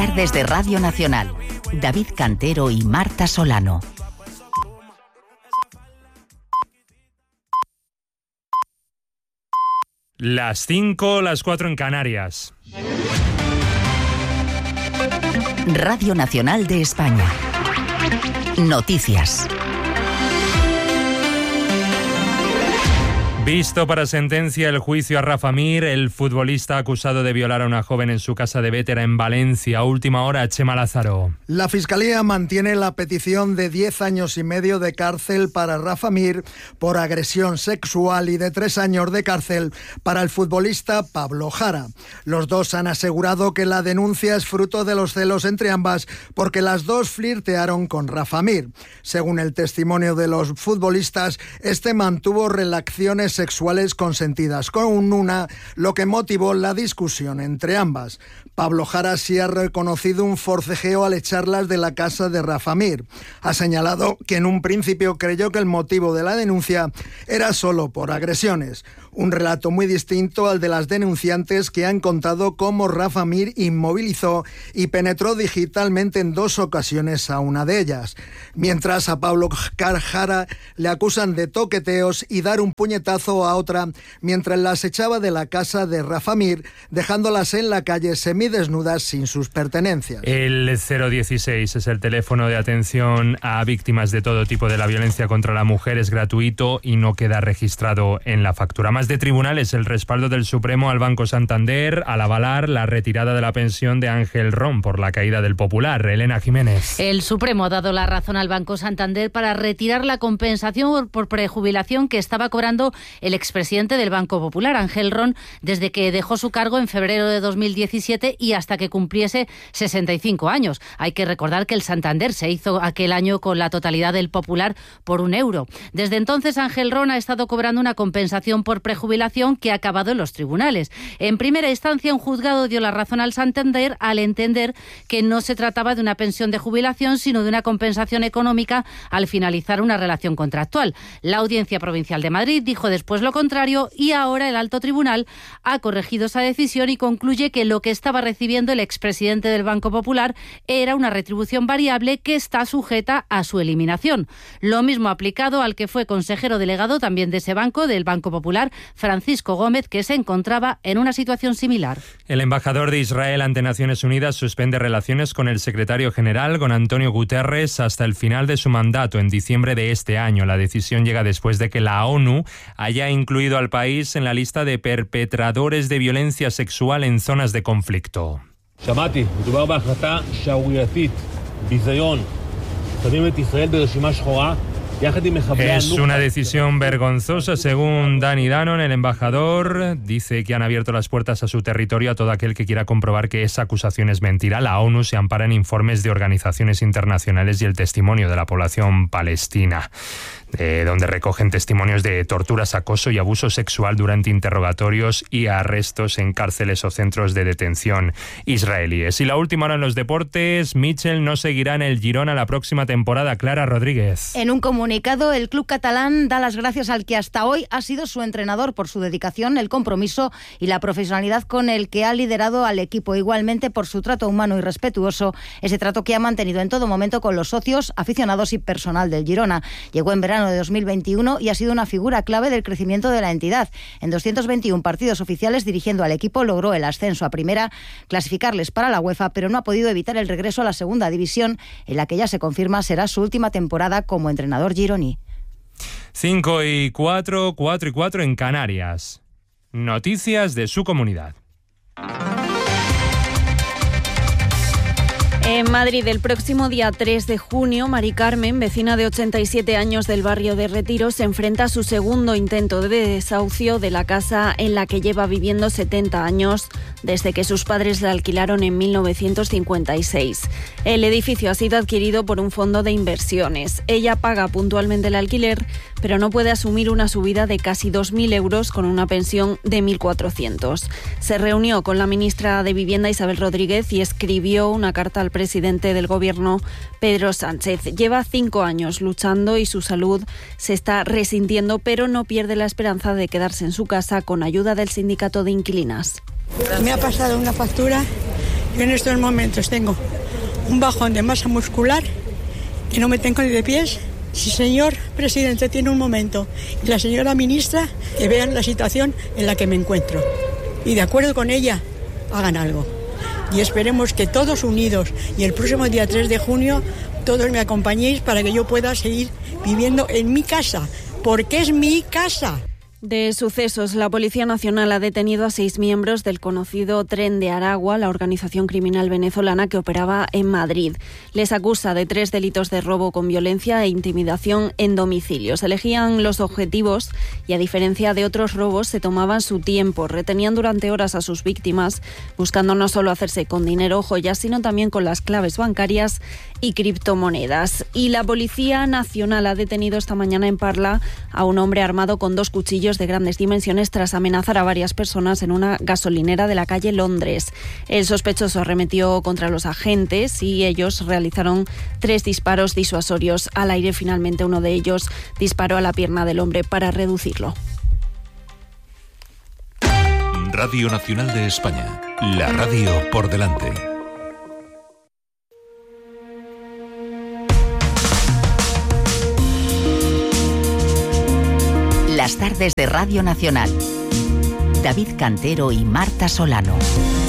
Tardes de Radio Nacional. David Cantero y Marta Solano. Las 5, las 4 en Canarias. Radio Nacional de España. Noticias. Visto para sentencia el juicio a Rafa Mir, el futbolista acusado de violar a una joven en su casa de Bétera en Valencia. Última hora, Chema Lázaro. La Fiscalía mantiene la petición de 10 años y medio de cárcel para Rafa Mir por agresión sexual y de 3 años de cárcel para el futbolista Pablo Jara. Los dos han asegurado que la denuncia es fruto de los celos entre ambas porque las dos flirtearon con Rafa Mir. Según el testimonio de los futbolistas, este mantuvo relaciones sexuales consentidas con una, lo que motivó la discusión entre ambas. Pablo Jara sí ha reconocido un forcejeo al echarlas de la casa de Rafa Mir. Ha señalado que en un principio creyó que el motivo de la denuncia era solo por agresiones. Un relato muy distinto al de las denunciantes que han contado cómo Rafa Mir inmovilizó y penetró digitalmente en 2 ocasiones a una de ellas. Mientras a Pablo Jara le acusan de toqueteos y dar un puñetazo a otra mientras las echaba de la casa de Rafa Mir, dejándolas en la calle semidesnudas sin sus pertenencias. El 016 es el teléfono de atención a víctimas de todo tipo de la violencia contra la mujer. Es gratuito y no queda registrado en la factura. Más de tribunales, el respaldo del Supremo al Banco Santander al avalar la retirada de la pensión de Ángel Ron por la caída del Popular. Elena Jiménez. El Supremo ha dado la razón al Banco Santander para retirar la compensación por prejubilación que estaba cobrando el expresidente del Banco Popular, Ángel Ron, desde que dejó su cargo en febrero de 2017 y hasta que cumpliese 65 años. Hay que recordar que el Santander se hizo aquel año con la totalidad del Popular por €1. Desde entonces, Ángel Ron ha estado cobrando una compensación por prejubilación que ha acabado en los tribunales. En primera instancia, un juzgado dio la razón al Santander al entender que no se trataba de una pensión de jubilación, sino de una compensación económica al finalizar una relación contractual. La Audiencia Provincial de Madrid dijo después lo contrario y ahora el Alto Tribunal ha corregido esa decisión y concluye que lo que estaba recibiendo el expresidente del Banco Popular era una retribución variable que está sujeta a su eliminación. Lo mismo aplicado al que fue consejero delegado también de ese banco, del Banco Popular, Francisco Gómez, que se encontraba en una situación similar. El embajador de Israel ante Naciones Unidas suspende relaciones con el secretario general, con Antonio Guterres, hasta el final de su mandato en diciembre de este año. La decisión llega después de que la ONU haya incluido al país en la lista de perpetradores de violencia sexual en zonas de conflicto. שמעתי, מדובר בהחלטה שערורייתית, ביזיון, שמים את ישראל ברשימה שחורה. Es una decisión vergonzosa, según Dani Danon. El embajador dice que han abierto las puertas a su territorio a todo aquel que quiera comprobar que esa acusación es mentira. La ONU se ampara en informes de organizaciones internacionales y el testimonio de la población palestina, donde recogen testimonios de torturas, acoso y abuso sexual durante interrogatorios y arrestos en cárceles o centros de detención israelíes. Y la última hora en los deportes, Mitchell no seguirá en el Girona la próxima temporada. Clara Rodríguez. En un comunicado, el club catalán da las gracias al que hasta hoy ha sido su entrenador por su dedicación, el compromiso y la profesionalidad con el que ha liderado al equipo, igualmente por su trato humano y respetuoso, ese trato que ha mantenido en todo momento con los socios, aficionados y personal del Girona. Llegó en verano de 2021 y ha sido una figura clave del crecimiento de la entidad. En 221 partidos oficiales dirigiendo al equipo logró el ascenso a primera, clasificarles para la UEFA, pero no ha podido evitar el regreso a la segunda división, en la que ya se confirma será su última temporada como entrenador gironí. 5 y 4, 4 y 4 en Canarias. Noticias de su comunidad. En Madrid, el próximo día 3 de junio, Mari Carmen, vecina de 87 años del barrio de Retiro, se enfrenta a su segundo intento de desahucio de la casa en la que lleva viviendo 70 años desde que sus padres la alquilaron en 1956. El edificio ha sido adquirido por un fondo de inversiones. Ella paga puntualmente el alquiler, pero no puede asumir una subida de casi 2.000 euros con una pensión de 1.400. Se reunió con la ministra de Vivienda, Isabel Rodríguez, y escribió una carta al presidente del Gobierno, Pedro Sánchez. Lleva 5 años luchando y su salud se está resintiendo, pero no pierde la esperanza de quedarse en su casa con ayuda del sindicato de inquilinas. Me ha pasado una factura Yo en estos momentos tengo un bajón de masa muscular que no me tengo ni de pies. Si señor presidente tiene un momento y la señora ministra, que vean la situación en la que me encuentro y de acuerdo con ella hagan algo. Y esperemos que todos unidos y el próximo día 3 de junio todos me acompañéis para que yo pueda seguir viviendo en mi casa, porque es mi casa. De sucesos, la Policía Nacional ha detenido a 6 miembros del conocido Tren de Aragua, la organización criminal venezolana que operaba en Madrid. Les acusa de 3 delitos de robo con violencia e intimidación en domicilios. Elegían los objetivos y, a diferencia de otros robos, se tomaban su tiempo. Retenían durante horas a sus víctimas, buscando no solo hacerse con dinero o joyas, sino también con las claves bancarias y criptomonedas. Y la Policía Nacional ha detenido esta mañana en Parla a un hombre armado con 2 cuchillos de grandes dimensiones tras amenazar a varias personas en una gasolinera de la calle Londres. El sospechoso arremetió contra los agentes y ellos realizaron 3 disparos disuasorios al aire. Finalmente, uno de ellos disparó a la pierna del hombre para reducirlo. Radio Nacional de España, la radio por delante. Las tardes de Radio Nacional. David Cantero y Marta Solano.